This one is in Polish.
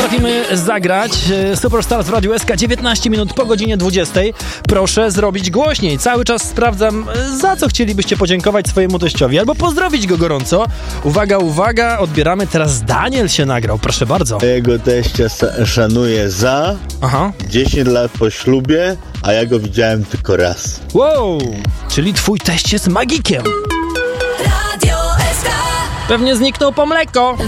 potrafimy zagrać. Superstars w Radiu SK, 19 minut po godzinie 20. Proszę zrobić głośniej. Cały czas sprawdzam, za co chcielibyście podziękować swojemu teściowi albo pozdrowić go gorąco. Uwaga, uwaga, odbieramy. Teraz Daniel się nagrał, proszę bardzo. Jego teścia szanuję za 10 lat po ślubie, a ja go widziałem tylko raz. Wow, czyli twój teść jest magikiem. Radio SK. Pewnie zniknął po mleko.